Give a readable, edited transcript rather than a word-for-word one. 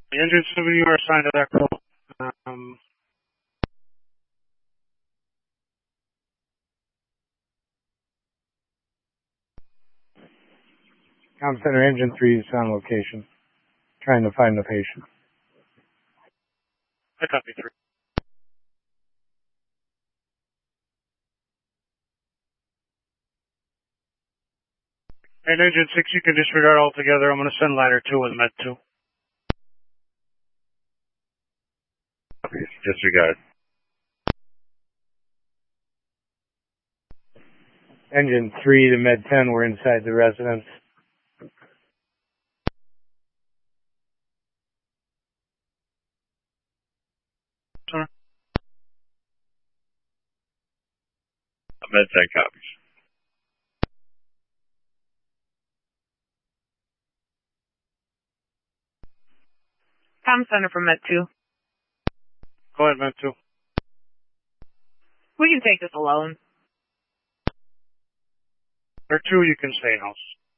The engine 7, you are assigned to that call. Comm Center Engine 3 is on location, trying to find the patient. I copy 3. And Engine 6, you can disregard altogether. I'm going to send ladder 2 with Med 2. Disregard. Engine 3 to Med 10 were inside the residence. Sorry. Med 10 copies. Comm Center from Med 2. Go ahead, Med 2. We can take this alone. Ladder 2, you can stay in house.